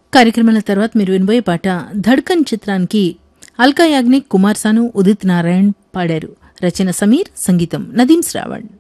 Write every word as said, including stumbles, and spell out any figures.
కార్యక్రమాల తర్వాత మీరు వినబోయే పాట ధడ్కన్ చిత్రానికి అల్కా యాగ్నిక్, కుమార్ సాను, ఉదిత్ నారాయణ్ పాడారు. రచన సమీర్, సంగీతం నదీం శ్రావణ్.